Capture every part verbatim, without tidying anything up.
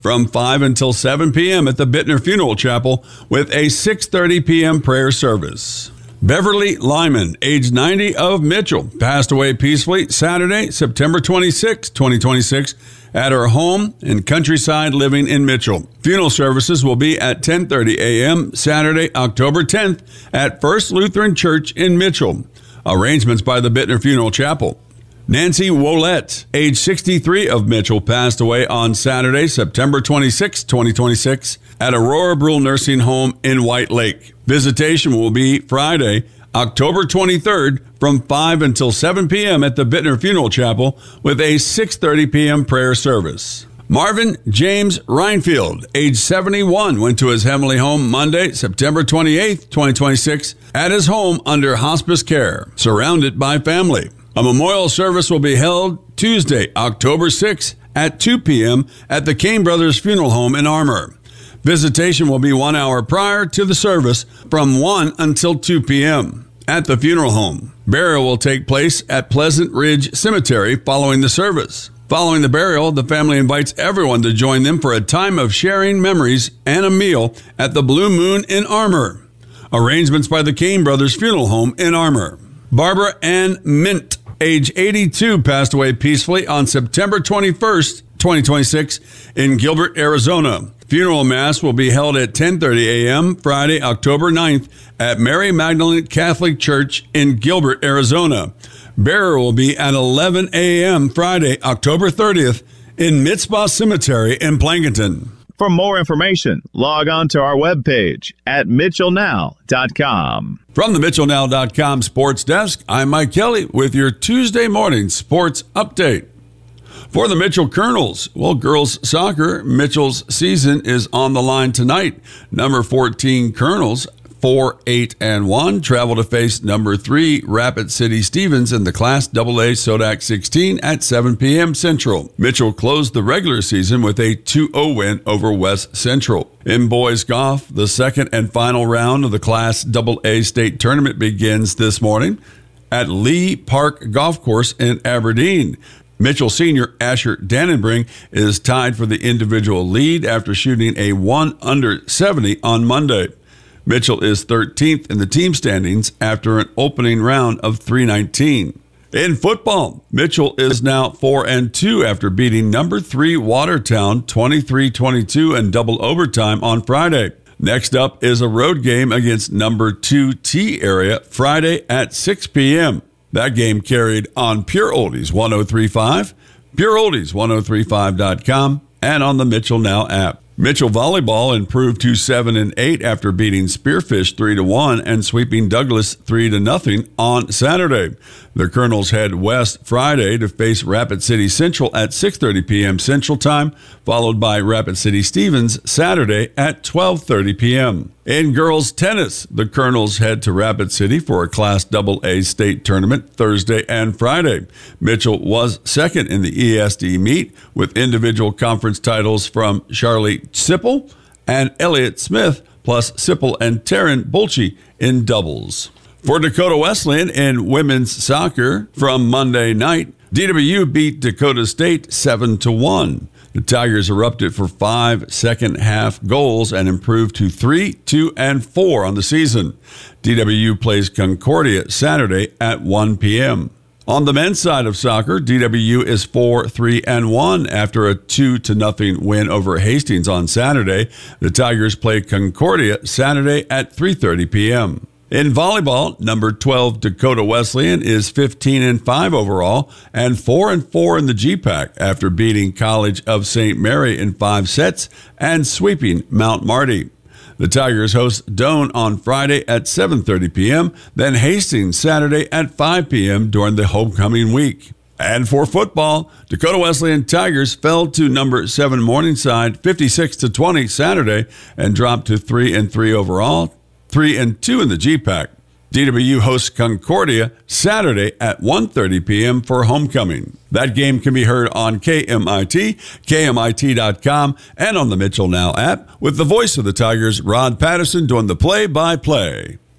from five until seven p.m. at the Bittner Funeral Chapel with a six thirty p.m. prayer service. Beverly Lyman, age ninety, of Mitchell, passed away peacefully Saturday, September twenty-sixth, twenty twenty-six, at her home in Countryside Living in Mitchell. Funeral services will be at ten thirty a.m. Saturday, October tenth, at First Lutheran Church in Mitchell. Arrangements by the Bittner Funeral Chapel. Nancy Wolette, age sixty-three, of Mitchell, passed away on Saturday, September twenty-sixth, twenty twenty-six, at Aurora Brule Nursing Home in White Lake. Visitation will be Friday, October twenty-third, from five until seven p.m. at the Bittner Funeral Chapel with a six thirty p.m. prayer service. Marvin James Reinfield, age seventy-one, went to his heavenly home Monday, September twenty-eighth, twenty twenty-six, at his home under hospice care, surrounded by family. A memorial service will be held Tuesday, October sixth, at two p.m. at the Kane Brothers Funeral Home in Armour. Visitation will be one hour prior to the service from one until two p.m. at the funeral home. Burial will take place at Pleasant Ridge Cemetery following the service. Following the burial, the family invites everyone to join them for a time of sharing memories and a meal at the Blue Moon in Armour. Arrangements by the Kane Brothers Funeral Home in Armour. Barbara Ann Mint, age eighty-two, passed away peacefully on September twenty-first, twenty twenty-six, in Gilbert, Arizona. Funeral Mass will be held at ten thirty a.m. Friday, October ninth, at Mary Magdalene Catholic Church in Gilbert, Arizona. Burial will be at eleven a.m. Friday, October thirtieth, in Mitzvah Cemetery in Plankinton. For more information, log on to our webpage at mitchell now dot com. From the mitchell now dot com Sports Desk, I'm Mike Kelly with your Tuesday morning sports update. For the Mitchell Colonels, well, girls soccer, Mitchell's season is on the line tonight. Number fourteen Colonels, four, eight, and one, travel to face number three Rapid City Stevens in the Class double A Sodak sixteen at seven p.m. Central. Mitchell closed the regular season with a two oh win over West Central. In boys golf, the second and final round of the Class double A State Tournament begins this morning at Lee Park Golf Course in Aberdeen. Mitchell senior Asher Dannenbring is tied for the individual lead after shooting a one under seventy on Monday. Mitchell is thirteenth in the team standings after an opening round of three nineteen. In football, Mitchell is now four and two after beating number three Watertown twenty-three twenty-two in double overtime on Friday. Next up is a road game against number two T Area Friday at six p.m. That game carried on Pure Oldies one oh three point five, pure oldies ten thirty-five dot com, and on the Mitchell Now app. Mitchell volleyball improved to seven and eight after beating Spearfish three to one and sweeping Douglas three to nothing on Saturday. The Colonels head west Friday to face Rapid City Central at six thirty p.m. Central Time, followed by Rapid City Stevens Saturday at twelve thirty p.m. In girls tennis, the Colonels head to Rapid City for a Class double A State Tournament Thursday and Friday. Mitchell was second in the E S D meet with individual conference titles from Charlie Sipple and Elliott Smith, plus Sipple and Taryn Bolche in doubles. For Dakota Wesleyan in women's soccer from Monday night, D W U beat Dakota State seven to one. The Tigers erupted for five second-half goals and improved to three, two, and four on the season. D W U plays Concordia Saturday at one p.m. On the men's side of soccer, D W U is four, three, and one after a two to nothing win over Hastings on Saturday. The Tigers play Concordia Saturday at three thirty p.m. In volleyball, number twelve Dakota Wesleyan is fifteen and five overall and four and four in the G PAC after beating College of Saint Mary in five sets and sweeping Mount Marty. The Tigers host Doane on Friday at seven thirty p.m., then Hastings Saturday at five p.m. during the homecoming week. And for football, Dakota Wesleyan Tigers fell to number seven Morningside fifty-six to twenty Saturday and dropped to three and three overall, three and two in the G PAC. D W U hosts Concordia Saturday at one thirty p.m. for homecoming. That game can be heard on K M I T, K M I T dot com, and on the Mitchell Now app with the voice of the Tigers, Rod Patterson, doing the play-by-play.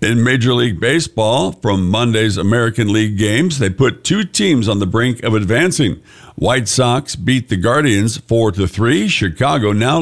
In Major League Baseball, from Monday's American League games, they put two teams on the brink of advancing. White Sox beat the Guardians four to three. Chicago now